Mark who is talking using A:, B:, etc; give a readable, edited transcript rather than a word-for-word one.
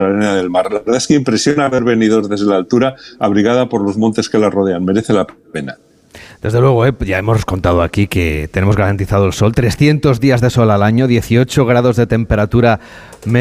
A: arena del mar. La verdad es que impresiona ver venidos desde la altura, abrigada por los montes que la rodean. Merece la pena.
B: Desde luego, ya hemos contado aquí que tenemos garantizado el sol, 300 días de sol al año, 18 grados de temperatura